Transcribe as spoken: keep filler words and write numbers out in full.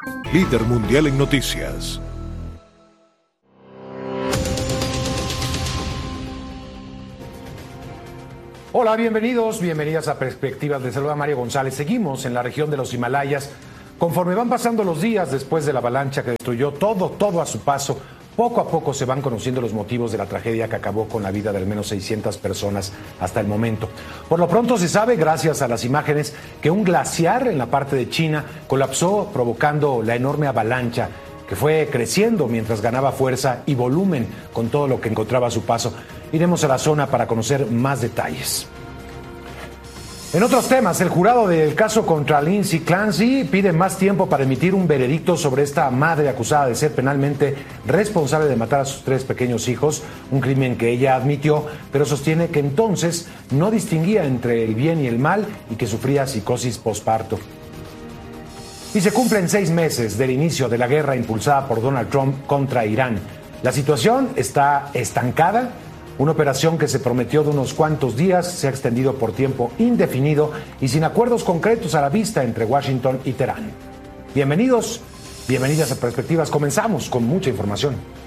Líder mundial en noticias. Hola, bienvenidos, bienvenidas a Perspectivas. Les saluda Mario González. Seguimos en la región de los Himalayas. Conforme van pasando los días después de la avalancha que destruyó todo, todo a su paso, poco a poco se van conociendo los motivos de la tragedia que acabó con la vida de al menos seiscientas personas hasta el momento. Por lo pronto se sabe, gracias a las imágenes, que un glaciar en la parte de China colapsó, provocando la enorme avalancha que fue creciendo mientras ganaba fuerza y volumen con todo lo que encontraba a su paso. Iremos a la zona para conocer más detalles. En otros temas, el jurado del caso contra Lindsay Clancy pide más tiempo para emitir un veredicto sobre esta madre acusada de ser penalmente responsable de matar a sus tres pequeños hijos, un crimen que ella admitió, pero sostiene que entonces no distinguía entre el bien y el mal y que sufría psicosis posparto. Y se cumplen seis meses del inicio de la guerra impulsada por Donald Trump contra Irán. La situación está estancada. Una operación que se prometió de unos cuantos días se ha extendido por tiempo indefinido y sin acuerdos concretos a la vista entre Washington y Teherán. Bienvenidos, bienvenidas a Perspectivas. Comenzamos con mucha información.